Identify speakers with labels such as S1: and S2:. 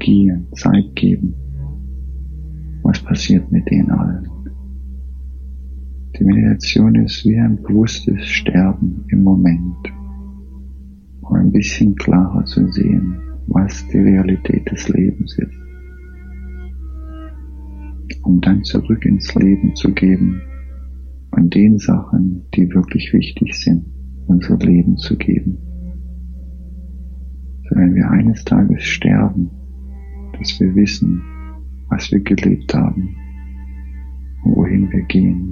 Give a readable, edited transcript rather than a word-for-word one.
S1: Energie und Zeit geben, was passiert mit denen allen? Die Meditation ist wie ein bewusstes Sterben im Moment, um ein bisschen klarer zu sehen, was die Realität des Lebens ist, um dann zurück ins Leben zu geben und den Sachen, die wirklich wichtig sind, unser Leben zu geben. So wenn wir eines Tages sterben, dass wir wissen, was wir gelebt haben und wohin wir gehen.